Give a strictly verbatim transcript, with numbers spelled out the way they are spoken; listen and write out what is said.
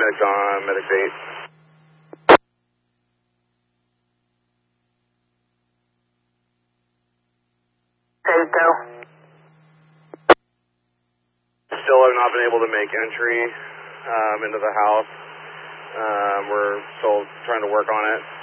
medic on, medic eight. Ready to go. Still have not been able to make entry um, into the house. Um, we're still trying to work on it.